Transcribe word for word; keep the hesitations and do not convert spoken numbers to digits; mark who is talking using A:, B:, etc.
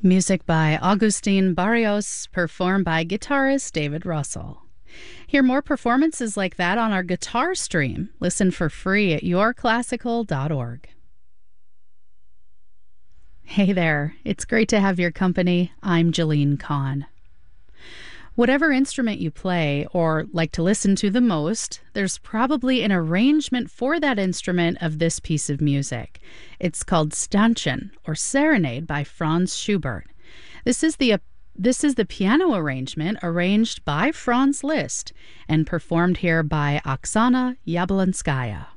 A: Music by Agustin Barrios, performed by guitarist David Russell. Hear more performances like that on our guitar stream. Listen for free at your classical dot org. Hey there, it's great to have your company. I'm Jolene Kahn. Whatever instrument you play or like to listen to the most, there's probably an arrangement for that instrument of this piece of music. It's called Stanchen, or Serenade, by Franz Schubert. This is the this is the piano arrangement arranged by Franz Liszt and performed here by Oksana Yablonskaya.